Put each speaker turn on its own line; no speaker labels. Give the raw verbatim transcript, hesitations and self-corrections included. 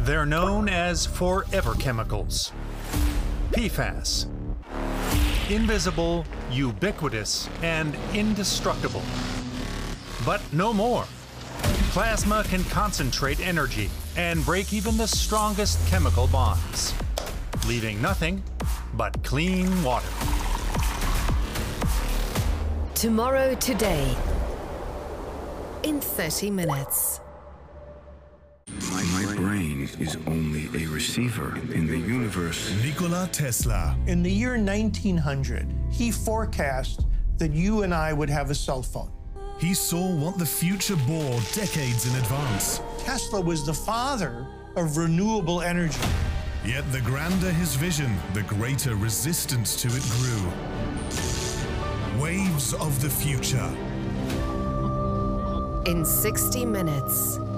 They're known as forever chemicals. P FAS. Invisible, ubiquitous, and indestructible. But no more. Plasma can concentrate energy and break even the strongest chemical bonds, leaving nothing but clean water.
Tomorrow Today in thirty minutes.
My, my brain is only a receiver in the universe.
Nikola Tesla.
In the year nineteen hundred, he forecast that you and I would have a cell phone.
He saw what the future bore decades in advance.
Tesla was the father of renewable energy.
Yet the grander his vision, the greater resistance to it grew. Waves of the future.
In sixty minutes.